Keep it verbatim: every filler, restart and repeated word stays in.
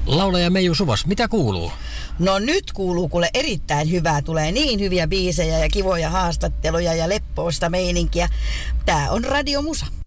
Laulaja Meiju Suvos, mitä kuuluu? No nyt kuuluu kuule erittäin hyvää. Tulee niin hyviä biisejä ja kivoja haastatteluja ja leppoista meininkiä. Tää on Radio Musa.